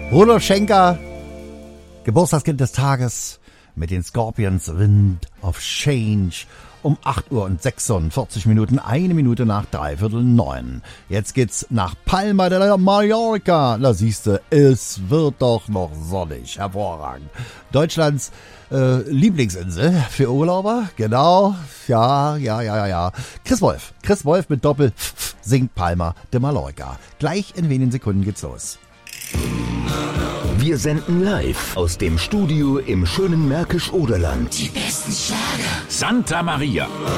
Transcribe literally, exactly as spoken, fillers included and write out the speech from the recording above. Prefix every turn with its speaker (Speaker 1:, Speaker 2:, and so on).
Speaker 1: Rudolf Schenker, Geburtstagskind des Tages mit den Scorpions, Wind of Change. Um acht Uhr und sechsundvierzig Minuten, eine Minute nach dreiviertel neun. Jetzt geht's nach Palma de Mallorca. Da siehste, es wird doch noch sonnig. Hervorragend. Deutschlands äh, Lieblingsinsel für Urlauber. Genau. Ja, ja, ja, ja, ja. Chris Wolf. Chris Wolf mit Doppel singt Palma de Mallorca. Gleich in wenigen Sekunden geht's los.
Speaker 2: Wir senden live aus dem Studio im schönen Märkisch-Oderland.
Speaker 3: Die besten Schlager.
Speaker 4: Santa Maria.